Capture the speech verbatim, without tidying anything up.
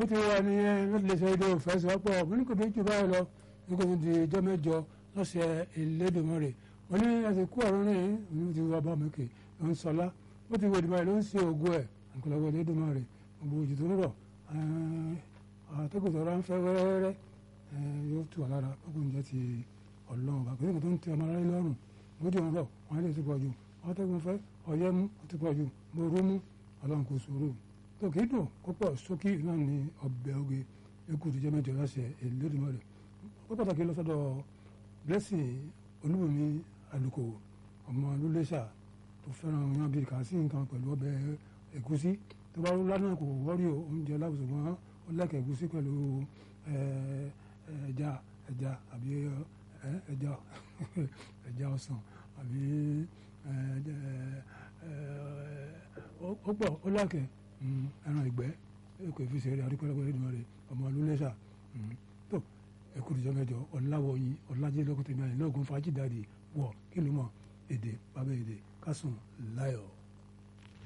ó ti wà ní láti lè ṣe èdè òfẹ́ sọ pọ̀ mo ní kò bí jù báyìí lọ ní kò ní di ijọ́ mẹ́jọ lọ́sẹ̀ Elédùmarè wọ́n ní láti kú ọ̀rọ̀ rìn ní ti wà bá mi kè ló ń sọlá ó ti wò ìdìbò rẹ̀ ló ń ṣe ògùn ẹ̀ àǹkọ̀lọ́wọ́ Elédùmarè gbogbo òjò tó ń rọ̀ àtẹ́gùn tó rà ń fẹ́ wẹ́rẹ́wẹ́rẹ́ yóò tù wá lára ọkùnrin jẹ́ ti Ọlọ́run bá pẹ̀lú tó ń tẹ ọmọ aráyé lọ́rùn lójú wọn rọ̀ wọn lè ti pọ̀ jù wọn tẹ́gùn fẹ́ ọyẹ́ mú ó ti pọ̀ jù mo rú mú Ọlọ́run kò sòrò tó kì í dùn kó pọ̀ sókè náà ní ọbẹ̀ oge ikú tó jẹ́ mẹ́jọ lọ́sẹ̀ Elédùmarè ó pàtàkì lọ́sọ̀dọ̀ Blessing Olúbùnmi Àlùkò ọmọ Lúléṣà tó fẹ́ràn yan bíi kà sí nǹkan pẹ̀lú ọbẹ̀ ẹ̀gúsí tó bá rú lánàá kò wọ́rí o oúnjẹ láwùjọ wọn ó lẹ́kẹ̀ ẹ̀gúsí pẹ̀lú ẹja ẹja àbí ẹja ẹja ọsàn àbí ó pọ̀ ó lẹ́kẹ̀ ẹran ìgbẹ́ kò fi ṣeré adúpẹ́lẹ́pẹ́ Elédùmarè ọmọ Lúléṣà tó ẹkú ìjọ mẹ́jọ ọ̀làwọ̀yìn ọ̀làjẹ́lẹ́kùn tèmi àyìnlá ògùn fàájì dáàdì wọ̀ kí ló mọ̀ èdè bàbá èdè kásùn láyọ̀.